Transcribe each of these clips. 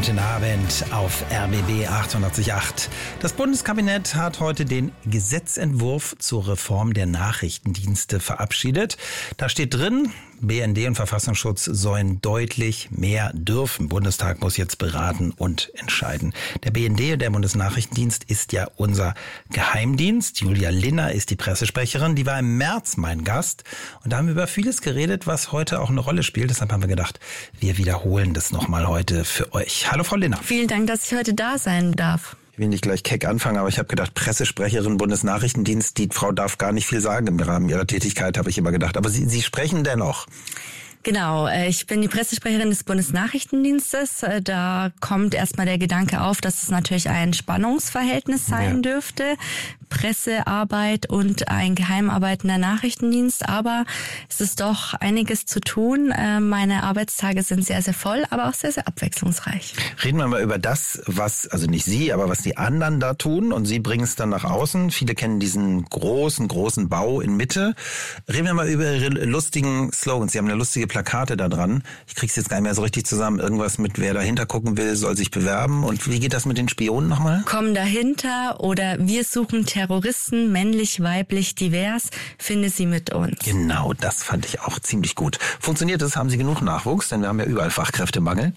Guten Abend auf RBB 88.8. Das Bundeskabinett hat heute den Gesetzentwurf zur Reform der Nachrichtendienste verabschiedet. Da steht drin, BND und Verfassungsschutz sollen deutlich mehr dürfen. Bundestag muss jetzt beraten und entscheiden. Der BND, der Bundesnachrichtendienst, ist ja unser Geheimdienst. Julia Linner ist die Pressesprecherin. Die war im März mein Gast. Und da haben wir über vieles geredet, was heute auch eine Rolle spielt. Deshalb haben wir gedacht, wir wiederholen das nochmal heute für euch. Hallo Frau Linner. Vielen Dank, dass ich heute da sein darf. Ich will nicht gleich keck anfangen, aber ich habe gedacht, Pressesprecherin, Bundesnachrichtendienst, die Frau darf gar nicht viel sagen im Rahmen ihrer Tätigkeit, habe ich immer gedacht. Aber Sie sprechen dennoch. Genau, ich bin die Pressesprecherin des Bundesnachrichtendienstes. Da kommt erstmal der Gedanke auf, dass es natürlich ein Spannungsverhältnis sein dürfte. Pressearbeit und ein geheim arbeitender Nachrichtendienst. Aber es ist doch einiges zu tun. Meine Arbeitstage sind sehr, sehr voll, aber auch sehr, sehr abwechslungsreich. Reden wir mal über das, was, also nicht Sie, aber was die anderen da tun. Und Sie bringen es dann nach außen. Viele kennen diesen großen Bau in Mitte. Reden wir mal über Ihre lustigen Slogans. Sie haben eine lustige Plakate da dran. Ich krieg's jetzt gar nicht mehr so richtig zusammen. Irgendwas mit, wer dahinter gucken will, soll sich bewerben. Und wie geht das mit den Spionen nochmal? Komm dahinter oder wir suchen Terroristen, männlich, weiblich, divers. Finde sie mit uns. Genau, das fand ich auch ziemlich gut. Funktioniert das? Haben Sie genug Nachwuchs? Denn wir haben ja überall Fachkräftemangel.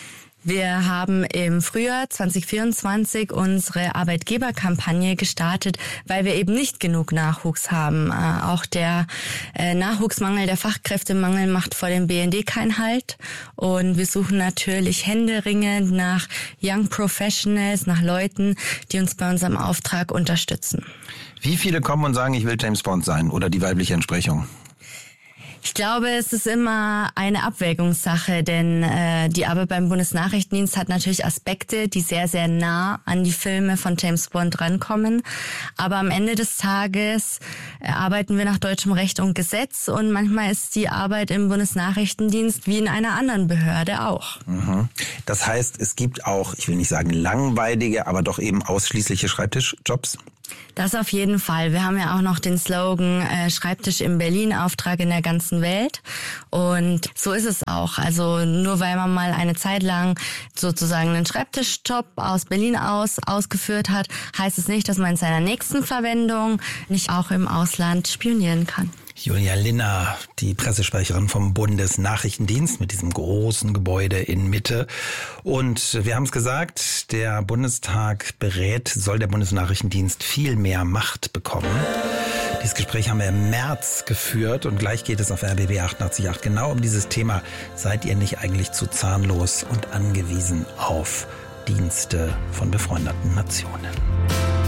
Wir haben im Frühjahr 2024 unsere Arbeitgeberkampagne gestartet, weil wir eben nicht genug Nachwuchs haben. Auch der Nachwuchsmangel, der Fachkräftemangel macht vor dem BND keinen Halt. Und wir suchen natürlich händeringend nach Young Professionals, nach Leuten, die uns bei unserem Auftrag unterstützen. Wie viele kommen und sagen, ich will James Bond sein oder die weibliche Entsprechung? Ich glaube, es ist immer eine Abwägungssache, denn die Arbeit beim Bundesnachrichtendienst hat natürlich Aspekte, die sehr, sehr nah an die Filme von James Bond rankommen. Aber am Ende des Tages arbeiten wir nach deutschem Recht und Gesetz und manchmal ist die Arbeit im Bundesnachrichtendienst wie in einer anderen Behörde auch. Mhm. Das heißt, es gibt auch, ich will nicht sagen langweilige, aber doch eben ausschließliche Schreibtischjobs? Das auf jeden Fall. Wir haben ja auch noch den Slogan Schreibtisch in Berlin, Auftrag in der ganzen Welt. Und so ist es auch. Also nur weil man mal eine Zeit lang sozusagen einen Schreibtischjob aus Berlin ausgeführt hat, heißt es nicht, dass man in seiner nächsten Verwendung nicht auch im Ausland spionieren kann. Julia Linner, die Pressesprecherin vom Bundesnachrichtendienst mit diesem großen Gebäude in Mitte. Und wir haben es gesagt, der Bundestag berät, soll der Bundesnachrichtendienst viel mehr Macht bekommen. Dieses Gespräch haben wir im März geführt und gleich geht es auf RBB 88.8 genau um dieses Thema. Seid ihr nicht eigentlich zu zahnlos und angewiesen auf Dienste von befreundeten Nationen?